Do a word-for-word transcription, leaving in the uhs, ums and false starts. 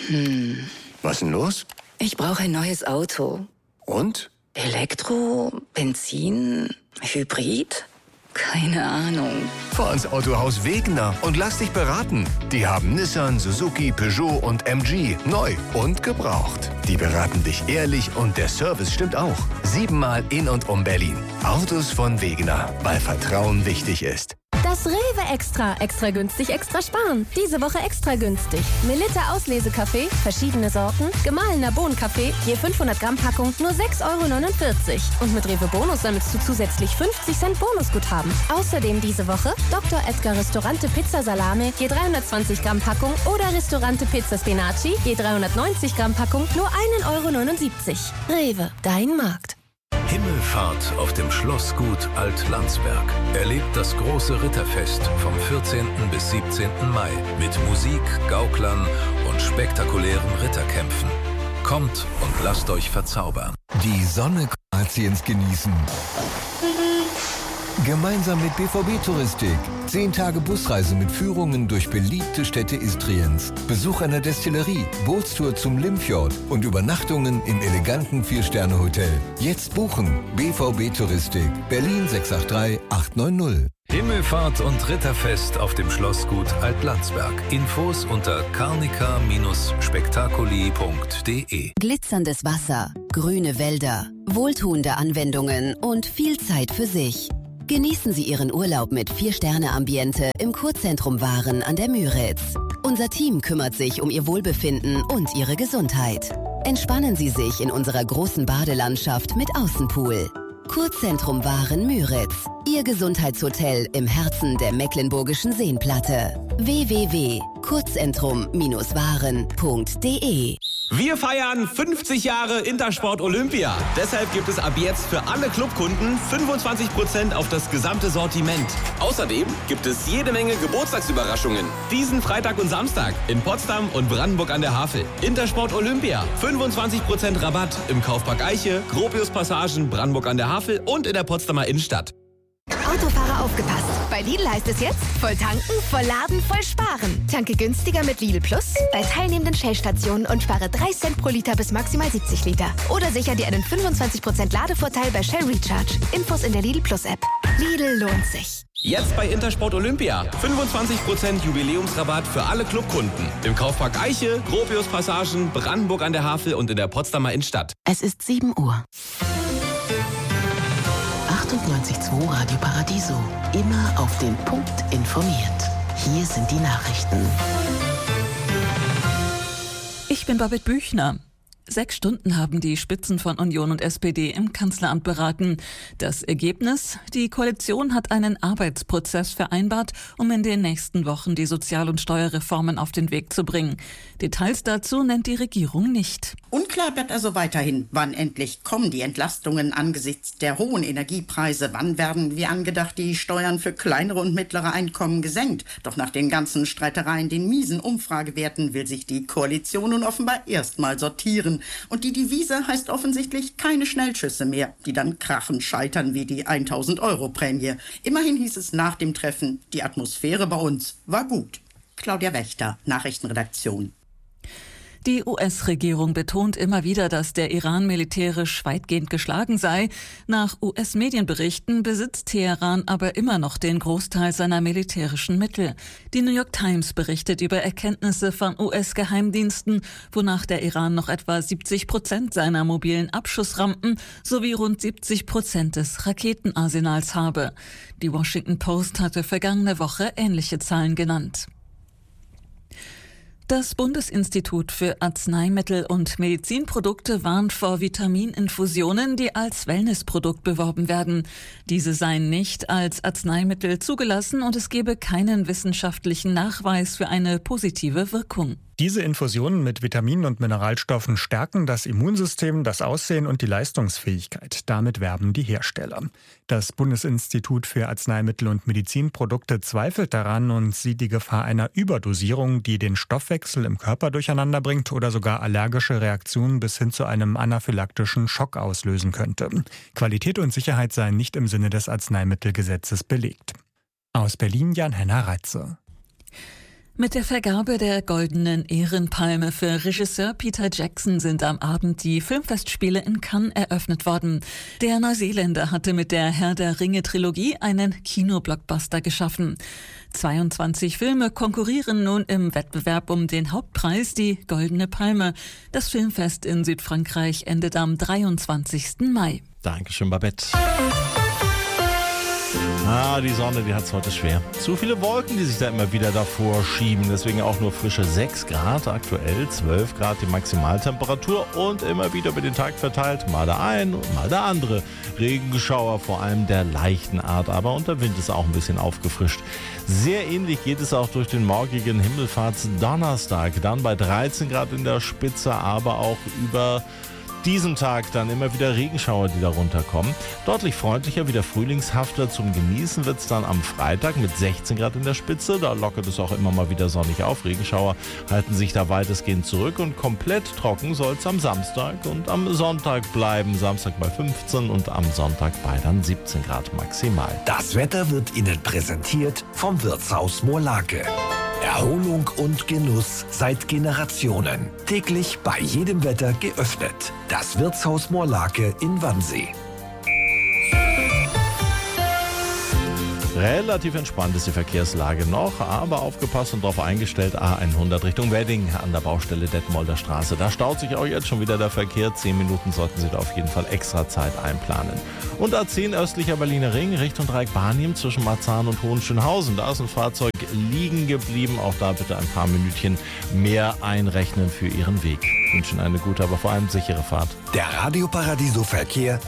Hm. Was denn los? Ich brauche ein neues Auto. Und? Elektro, Benzin, Hybrid? Keine Ahnung. Fahr ins Autohaus Wegener und lass dich beraten. Die haben Nissan, Suzuki, Peugeot und M G neu und gebraucht. Die beraten dich ehrlich und der Service stimmt auch. Siebenmal in und um Berlin. Autos von Wegener, weil Vertrauen wichtig ist. Das Rewe Extra. Extra günstig, extra sparen. Diese Woche extra günstig. Melitta Auslesekaffee, verschiedene Sorten, gemahlener Bohnenkaffee, je fünfhundert Gramm Packung, nur sechs Euro neunundvierzig. Und mit Rewe Bonus sammelst du zusätzlich fünfzig Cent Bonusguthaben. Außerdem diese Woche Doktor Edgar Ristorante Pizza Salame, je dreihundertzwanzig Gramm Packung oder Ristorante Pizza Spinaci, je dreihundertneunzig Gramm Packung, nur ein Euro neunundsiebzig. Rewe, dein Markt. Himmelfahrt auf dem Schlossgut Alt-Landsberg. Erlebt das große Ritterfest vom vierzehnten bis siebzehnten Mai mit Musik, Gauklern und spektakulären Ritterkämpfen. Kommt und lasst euch verzaubern. Die Sonne Kroatiens genießen. Gemeinsam mit B V B Touristik. Zehn Tage Busreise mit Führungen durch beliebte Städte Istriens. Besuch einer Destillerie, Bootstour zum Limfjord und Übernachtungen im eleganten Vier-Sterne-Hotel. Jetzt buchen. B V B Touristik. Berlin sechs acht drei acht neun null. Himmelfahrt und Ritterfest auf dem Schlossgut Alt-Landsberg. Infos unter carnica spektakuli punkt de. Glitzerndes Wasser, grüne Wälder, wohltuende Anwendungen und viel Zeit für sich. Genießen Sie Ihren Urlaub mit Vier-Sterne-Ambiente im Kurzentrum Waren an der Müritz. Unser Team kümmert sich um Ihr Wohlbefinden und Ihre Gesundheit. Entspannen Sie sich in unserer großen Badelandschaft mit Außenpool. Kurzzentrum Waren Müritz. Ihr Gesundheitshotel im Herzen der Mecklenburgischen Seenplatte. w w w punkt kurzzentrum waren punkt de. Wir feiern fünfzig Jahre Intersport Olympia. Deshalb gibt es ab jetzt für alle Clubkunden fünfundzwanzig Prozent auf das gesamte Sortiment. Außerdem gibt es jede Menge Geburtstagsüberraschungen. Diesen Freitag und Samstag in Potsdam und Brandenburg an der Havel. Intersport Olympia. fünfundzwanzig Prozent Rabatt im Kaufpark Eiche, Gropius Passagen, Brandenburg an der Havel und in der Potsdamer Innenstadt. Autofahrer aufgepasst. Bei Lidl heißt es jetzt, voll tanken, voll laden, voll sparen. Tanke günstiger mit Lidl Plus bei teilnehmenden Shell-Stationen und spare drei Cent pro Liter bis maximal siebzig Liter. Oder sicher dir einen fünfundzwanzig Prozent Ladevorteil bei Shell Recharge. Infos in der Lidl Plus App. Lidl lohnt sich. Jetzt bei Intersport Olympia. fünfundzwanzig Prozent Jubiläumsrabatt für alle Clubkunden. Im Kaufpark Eiche, Gropius Passagen, Brandenburg an der Havel und in der Potsdamer Innenstadt. Es ist sieben Uhr. achtundneunzig Komma zwei Radio Paradiso. Immer auf den Punkt informiert. Hier sind die Nachrichten. Ich bin Babette Büchner. Sechs Stunden haben die Spitzen von Union und S P D im Kanzleramt beraten. Das Ergebnis? Die Koalition hat einen Arbeitsprozess vereinbart, um in den nächsten Wochen die Sozial- und Steuerreformen auf den Weg zu bringen. Details dazu nennt die Regierung nicht. Unklar bleibt also weiterhin, wann endlich kommen die Entlastungen angesichts der hohen Energiepreise. Wann werden, wie angedacht, die Steuern für kleinere und mittlere Einkommen gesenkt? Doch nach den ganzen Streitereien, den miesen Umfragewerten, will sich die Koalition nun offenbar erstmal sortieren. Und die Devise heißt offensichtlich keine Schnellschüsse mehr, die dann krachend scheitern wie die tausend Euro Prämie. Immerhin hieß es nach dem Treffen, die Atmosphäre bei uns war gut. Claudia Wächter, Nachrichtenredaktion. Die U S-Regierung betont immer wieder, dass der Iran militärisch weitgehend geschlagen sei. Nach U S-Medienberichten besitzt Teheran aber immer noch den Großteil seiner militärischen Mittel. Die New York Times berichtet über Erkenntnisse von U S-Geheimdiensten, wonach der Iran noch etwa siebzig Prozent seiner mobilen Abschussrampen sowie rund siebzig Prozent des Raketenarsenals habe. Die Washington Post hatte vergangene Woche ähnliche Zahlen genannt. Das Bundesinstitut für Arzneimittel und Medizinprodukte warnt vor Vitamininfusionen, die als Wellnessprodukt beworben werden. Diese seien nicht als Arzneimittel zugelassen und es gebe keinen wissenschaftlichen Nachweis für eine positive Wirkung. Diese Infusionen mit Vitaminen und Mineralstoffen stärken das Immunsystem, das Aussehen und die Leistungsfähigkeit. Damit werben die Hersteller. Das Bundesinstitut für Arzneimittel und Medizinprodukte zweifelt daran und sieht die Gefahr einer Überdosierung, die den Stoffwechsel im Körper durcheinander bringt oder sogar allergische Reaktionen bis hin zu einem anaphylaktischen Schock auslösen könnte. Qualität und Sicherheit seien nicht im Sinne des Arzneimittelgesetzes belegt. Aus Berlin Jan-Henner Reitze. Mit der Vergabe der Goldenen Ehrenpalme für Regisseur Peter Jackson sind am Abend die Filmfestspiele in Cannes eröffnet worden. Der Neuseeländer hatte mit der Herr der Ringe-Trilogie einen Kinoblockbuster geschaffen. zweiundzwanzig Filme konkurrieren nun im Wettbewerb um den Hauptpreis, die Goldene Palme. Das Filmfest in Südfrankreich endet am dreiundzwanzigsten Mai. Dankeschön, Babette. Ah, die Sonne, die hat es heute schwer. Zu viele Wolken, die sich da immer wieder davor schieben. Deswegen auch nur frische sechs Grad, aktuell zwölf Grad die Maximaltemperatur und immer wieder über den Tag verteilt mal der ein und mal der andere Regenschauer, vor allem der leichten Art. Aber und der Wind ist auch ein bisschen aufgefrischt. Sehr ähnlich geht es auch durch den morgigen Himmelfahrtsdonnerstag. Dann bei dreizehn Grad in der Spitze, aber auch über diesen Tag dann immer wieder Regenschauer, die da runterkommen. Deutlich freundlicher, wieder frühlingshafter zum Genießen wird es dann am Freitag mit sechzehn Grad in der Spitze. Da lockert es auch immer mal wieder sonnig auf. Regenschauer halten sich da weitestgehend zurück und komplett trocken soll es am Samstag und am Sonntag bleiben. Samstag bei fünfzehn und am Sonntag bei dann siebzehn Grad maximal. Das Wetter wird Ihnen präsentiert vom Wirtshaus Moorlake. Erholung und Genuss seit Generationen. Täglich bei jedem Wetter geöffnet. Das Wirtshaus Moorlake in Wannsee. Relativ entspannt ist die Verkehrslage noch, aber aufgepasst und darauf eingestellt, A hundert Richtung Wedding an der Baustelle Detmolder Straße. Da staut sich auch jetzt schon wieder der Verkehr. Zehn Minuten sollten Sie da auf jeden Fall extra Zeit einplanen. Und A zehn östlicher Berliner Ring Richtung Dreieck Barnim zwischen Marzahn und Hohenschönhausen. Da ist ein Fahrzeug liegen geblieben. Auch da bitte ein paar Minütchen mehr einrechnen für Ihren Weg. Ich wünsche Ihnen eine gute, aber vor allem sichere Fahrt. Der Radio Paradiso Verkehr